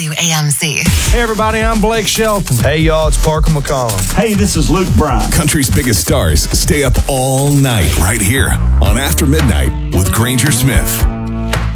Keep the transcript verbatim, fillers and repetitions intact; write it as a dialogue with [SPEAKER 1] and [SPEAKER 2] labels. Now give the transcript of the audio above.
[SPEAKER 1] W A M C.
[SPEAKER 2] Hey, everybody, I'm Blake Shelton.
[SPEAKER 3] Hey, y'all, it's Parker McCollum.
[SPEAKER 4] Hey, this is Luke Bryan.
[SPEAKER 5] Country's biggest stars stay up all night right here on After Midnight with Granger Smith.